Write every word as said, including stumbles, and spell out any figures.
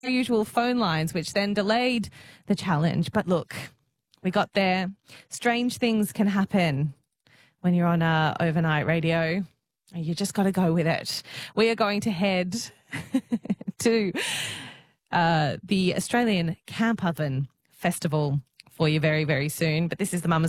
usual phone lines, which then delayed the challenge. But look, we got there. Strange things can happen when you're on uh, overnight radio. You just got to go with it. We are going to head to uh, the Australian Camp Oven Festival for you very, very soon. But this is the Mama's